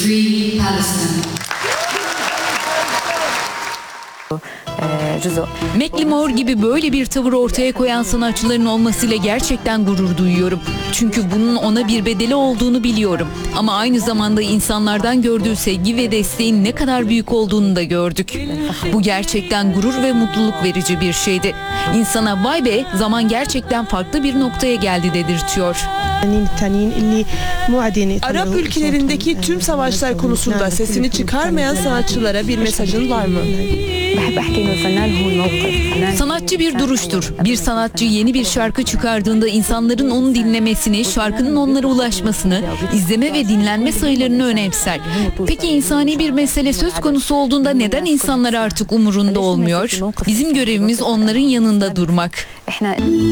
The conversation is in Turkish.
Free Palestine. Macklemore gibi böyle bir tavır ortaya koyan sanatçıların olmasıyla gerçekten gurur duyuyorum. Çünkü bunun ona bir bedeli olduğunu biliyorum. Ama aynı zamanda insanlardan gördüğü sevgi ve desteğin ne kadar büyük olduğunu da gördük. Bu gerçekten gurur ve mutluluk verici bir şeydi. İnsana vay be, zaman gerçekten farklı bir noktaya geldi dedirtiyor. Arap ülkelerindeki tüm savaşlar konusunda sesini çıkarmayan sanatçılara bir mesajın var mı? Sanatçı bir duruştur. Bir sanatçı yeni bir şarkı çıkardığında insanların onu dinlemesini, şarkının onlara ulaşmasını, izleme ve dinlenme sayılarını önemser. Peki insani bir mesele söz konusu olduğunda neden insanlar artık umurunda olmuyor? Bizim görevimiz onların yanında durmak.